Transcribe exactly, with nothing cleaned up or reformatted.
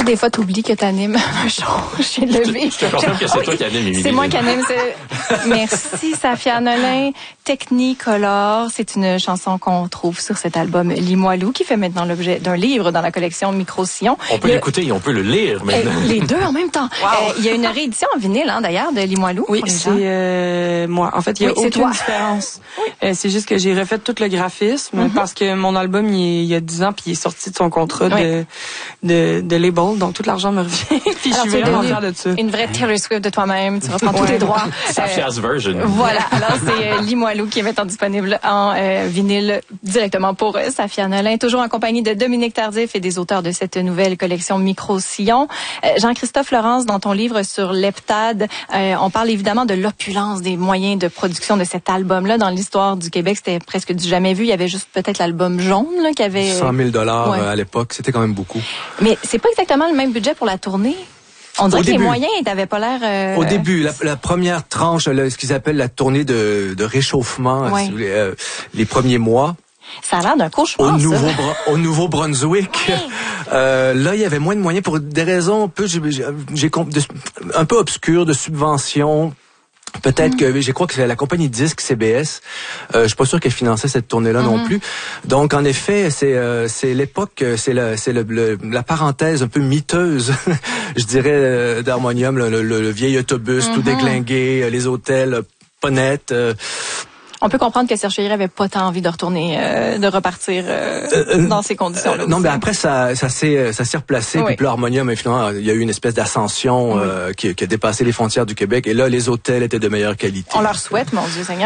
sais, des fois, t'oublies que t'animes un show. J'ai levé. Je te confirme que c'est toi qui anime, Émilie. C'est moi qui anime. Merci, Safia Nolin. Technicolor, c'est une chanson qu'on trouve sur cet album Limoilou, qui fait maintenant l'objet d'un livre dans la collection Micro-Sillon. On peut le... l'écouter et on peut le lire maintenant. Euh, les deux en même temps. Wow. Euh, il y a une réédition en vinyle, hein, d'ailleurs, de Limoilou. Oui, c'est euh, moi. En fait, il y a oui, aucune différence. Oui. Euh, c'est juste que j'ai refait tout le graphisme mm-hmm. parce que mon album, il, est, il y a dix ans, puis il est sorti de son contrat oui. de, de, de label, donc tout l'argent me revient. Puis alors, je suis vraiment fière de ça. Une vraie Taylor Swift de toi-même. Tu vas prendre tous tes droits. Safia's euh, version. Voilà. Alors, c'est euh, Limoilou qui est maintenant disponible en euh, vinyle directement pour euh, Safia Nolin. Toujours en compagnie de Dominique Tardif et des auteurs de cette nouvelle collection Micro-Sillon. Euh, Jean-Christophe Laurence, dans ton livre sur l'heptade, euh, on parle évidemment de l'opulence des moyens de production de cet album-là. Dans l'histoire du Québec, c'était presque du jamais vu. Il y avait juste peut-être l'album jaune là, qui avait... cent mille dollars ouais. à l'époque, c'était quand même beaucoup. Mais c'est pas exactement le même budget pour la tournée. On dirait Au que début, les moyens n'avaient pas l'air... Euh... Au début, la, la première tranche, là, ce qu'ils appellent la tournée de, de réchauffement, ouais. si vous voulez, euh, les premiers mois. Ça a l'air d'un cauchemar, au, ça. Nouveau, au Nouveau-Brunswick. Ouais. Euh, là, il y avait moins de moyens pour des raisons un peu, j'ai, j'ai, j'ai, un peu obscures de subventions. Peut-être mm. que, je crois que c'est la compagnie disque C B S. Euh, je suis pas sûr qu'elle finançait cette tournée-là mm-hmm. non plus. Donc, en effet, c'est euh, c'est l'époque, c'est la c'est le, le, la parenthèse un peu miteuse, je dirais, euh, d'Harmonium, le, le, le vieil autobus mm-hmm. tout déglingué, les hôtels pas nets. Euh, On peut comprendre que Serge Chéry avait pas tant envie de retourner, euh, de repartir euh, euh, dans ces conditions-là. Euh, non, mais après ça, ça s'est, ça s'est replacé. Oui. Puis, puis l'Harmonium, finalement, il y a eu une espèce d'ascension oui. euh, qui, qui a dépassé les frontières du Québec. Et là, les hôtels étaient de meilleure qualité. On leur souhaite, mon Dieu Seigneur.